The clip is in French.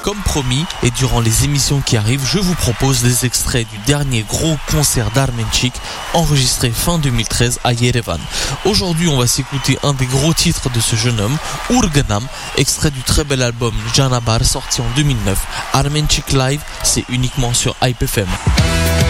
Comme promis, et durant les émissions qui arrivent, je vous propose des extraits du dernier gros concert d'Armenchik enregistré fin 2013 à Yerevan. Aujourd'hui, on va s'écouter un des gros titres de ce jeune homme, Urganam, extrait du très bel album Janabar sorti en 2009. Armenchik Live, c'est uniquement sur Hype FM.